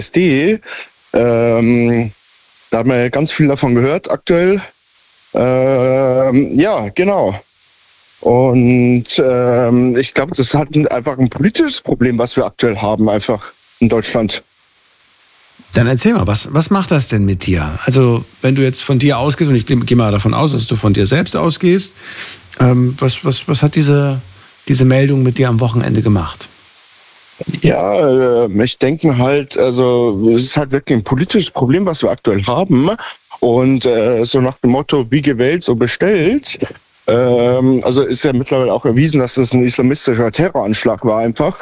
SD. Da haben wir ja ganz viel davon gehört aktuell. Ja, genau. Und ich glaube, das ist halt einfach ein politisches Problem, was wir aktuell haben, einfach in Deutschland. Dann erzähl mal, was macht das denn mit dir? Also, wenn du jetzt von dir ausgehst, und ich gehe mal davon aus, dass du von dir selbst ausgehst, was hat diese Meldung mit dir am Wochenende gemacht? Ja, ich denke halt, also es ist halt wirklich ein politisches Problem, was wir aktuell haben. Und so nach dem Motto, wie gewählt, so bestellt. Also ist ja mittlerweile auch erwiesen, dass es ein islamistischer Terroranschlag war einfach.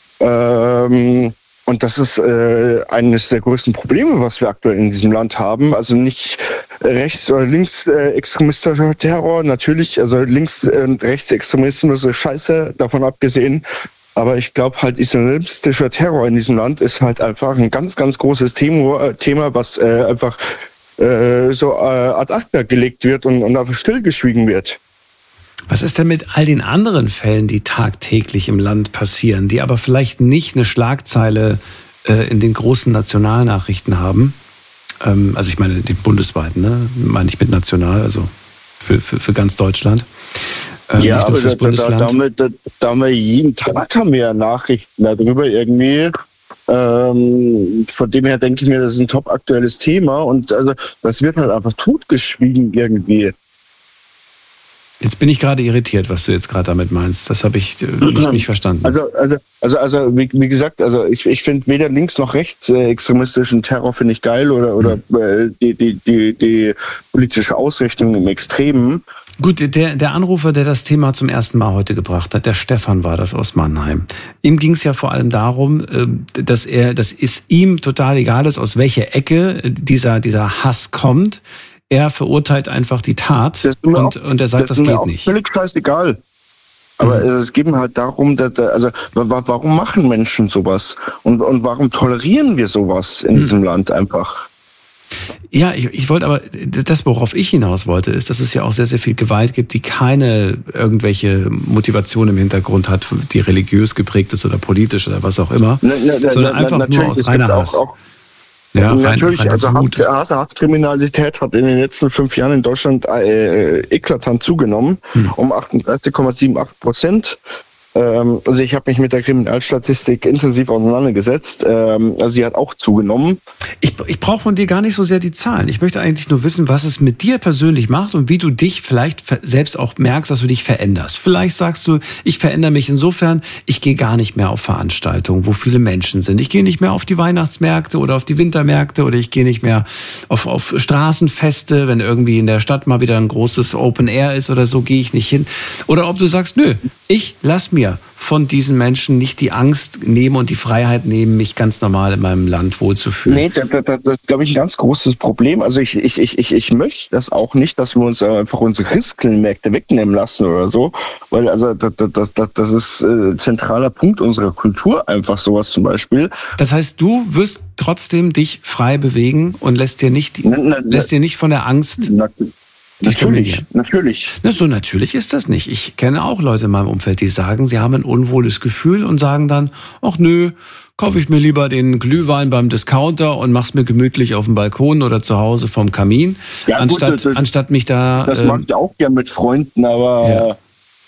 Und das ist eines der größten Probleme, was wir aktuell in diesem Land haben. Also nicht rechts- oder linksextremistischer Terror, natürlich, also links- und rechtsextremismus ist scheiße, davon abgesehen. Aber ich glaube halt, islamistischer Terror in diesem Land ist halt einfach ein ganz, ganz großes Thema, was einfach so ad acta gelegt wird und einfach stillgeschwiegen wird. Was ist denn mit all den anderen Fällen, die tagtäglich im Land passieren, die aber vielleicht nicht eine Schlagzeile in den großen Nationalnachrichten haben? Also ich meine den bundesweiten, ne? Meine ich mit national, also für ganz Deutschland. Ja, aber da haben wir jeden Tag Nachrichten darüber irgendwie. Von dem her denke ich mir, das ist ein top aktuelles Thema und also das wird halt einfach totgeschwiegen irgendwie. Jetzt bin ich gerade irritiert, was du jetzt gerade damit meinst. Das habe ich nicht verstanden. Also wie gesagt, also ich finde weder links noch rechts extremistischen Terror finde ich geil oder die politische Ausrichtung im Extremen. Gut, der Anrufer, der das Thema zum ersten Mal heute gebracht hat, der Stefan war das aus Mannheim. Ihm ging es ja vor allem darum, dass es ihm total egal ist, aus welcher Ecke dieser Hass kommt. Er verurteilt einfach die Tat und er sagt, das geht nicht. Völlig scheißegal. Aber es geht mir halt darum, warum machen Menschen sowas? Und warum tolerieren wir sowas in diesem Land einfach? Ja, ich wollte aber, das worauf ich hinaus wollte, ist, dass es ja auch sehr, sehr viel Gewalt gibt, die keine irgendwelche Motivation im Hintergrund hat, die religiös geprägt ist oder politisch oder was auch immer, sondern einfach nur aus reiner Hass. Ja, natürlich, also Hasskriminalität hat in den letzten 5 Jahren in Deutschland eklatant zugenommen, um 38,78%. Also ich habe mich mit der Kriminalstatistik intensiv auseinandergesetzt. Also sie hat auch zugenommen. Ich brauche von dir gar nicht so sehr die Zahlen. Ich möchte eigentlich nur wissen, was es mit dir persönlich macht und wie du dich vielleicht selbst auch merkst, dass du dich veränderst. Vielleicht sagst du, ich verändere mich insofern, ich gehe gar nicht mehr auf Veranstaltungen, wo viele Menschen sind. Ich gehe nicht mehr auf die Weihnachtsmärkte oder auf die Wintermärkte oder ich gehe nicht mehr auf Straßenfeste, wenn irgendwie in der Stadt mal wieder ein großes Open Air ist oder so, gehe ich nicht hin. Oder ob du sagst, nö, ich lass mir von diesen Menschen nicht die Angst nehmen und die Freiheit nehmen, mich ganz normal in meinem Land wohlzufühlen. Nee, das ist, glaube ich, ein ganz großes Problem. Also ich möchte das auch nicht, dass wir uns einfach unsere Christkindlmärkte wegnehmen lassen oder so, weil also das ist zentraler Punkt unserer Kultur, einfach sowas zum Beispiel. Das heißt, du wirst trotzdem dich frei bewegen und lässt dir nicht von der Angst... Natürlich. Na, so natürlich ist das nicht. Ich kenne auch Leute in meinem Umfeld, die sagen, sie haben ein unwohles Gefühl und sagen dann, ach nö, kaufe ich mir lieber den Glühwein beim Discounter und mach's mir gemütlich auf dem Balkon oder zu Hause vorm Kamin, ja, anstatt mich da... Das mag ich auch gern mit Freunden, aber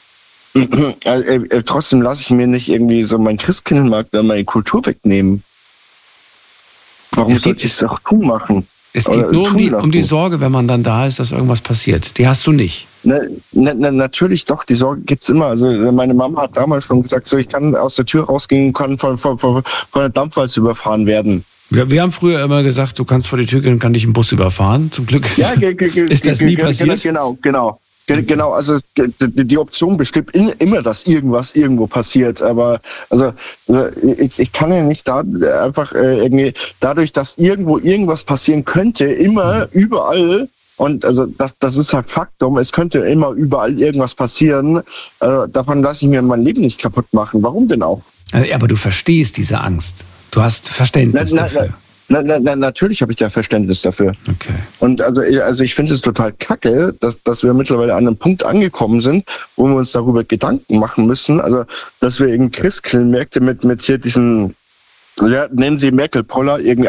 trotzdem lasse ich mir nicht irgendwie so mein Christkindlmarkt oder meine Kultur wegnehmen. Warum soll ich das auch tun machen? Es geht nur um die Sorge, wenn man dann da ist, dass irgendwas passiert. Die hast du nicht. Natürlich doch, die Sorge gibt's immer. Also meine Mama hat damals schon gesagt, so ich kann aus der Tür rausgehen und kann von der Dampfwalze überfahren werden. Wir haben früher immer gesagt, du kannst vor die Tür gehen und kann dich im Bus überfahren. Zum Glück ist das nie passiert. Genau, also die Option besteht immer, dass irgendwas irgendwo passiert, aber also ich kann ja nicht da einfach irgendwie dadurch, dass irgendwo irgendwas passieren könnte, immer überall, und also das ist halt Faktum, es könnte immer überall irgendwas passieren, davon lasse ich mir mein Leben nicht kaputt machen. Warum denn auch? Aber du verstehst diese Angst. Du hast Verständnis dafür. Natürlich habe ich da Verständnis dafür. Okay. Und also ich finde es total kacke, dass wir mittlerweile an einem Punkt angekommen sind, wo wir uns darüber Gedanken machen müssen, also dass wir in Christkindlmärkte mit hier diesen Ja, nennen Sie Merkel Poller, irgendwie